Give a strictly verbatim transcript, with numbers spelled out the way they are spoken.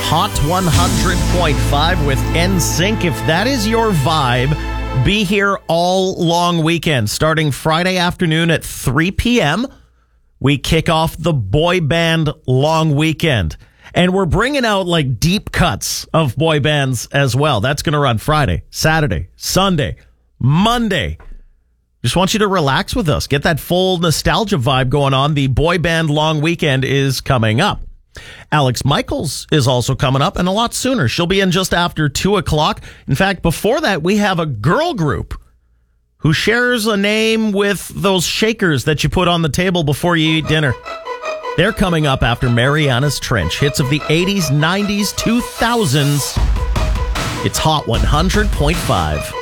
Hot one hundred point five with N Sync. If that is your vibe, be here all long weekend. Starting Friday afternoon at three p.m., we kick off the boy band long weekend. And we're bringing out like deep cuts of boy bands as well. That's going to run Friday, Saturday, Sunday, Monday. Just want you to relax with us. Get that full nostalgia vibe going on. The boy band long weekend is coming up. Alex Michaels is also coming up, and a lot sooner. She'll be in just after two o'clock. In fact, before that, we have a girl group who shares a name with those shakers that you put on the table before you eat dinner. They're coming up after Mariana's Trench. Hits of the eighties, nineties, two thousands. It's Hot one hundred point five.